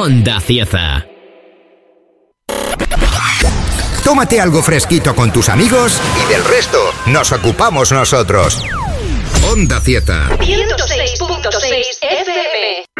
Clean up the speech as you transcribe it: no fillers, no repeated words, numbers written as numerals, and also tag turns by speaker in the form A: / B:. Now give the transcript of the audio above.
A: Onda Cieza.
B: Tómate algo fresquito con tus amigos y del resto nos ocupamos nosotros. Onda Cieza.
C: 106.6 FM.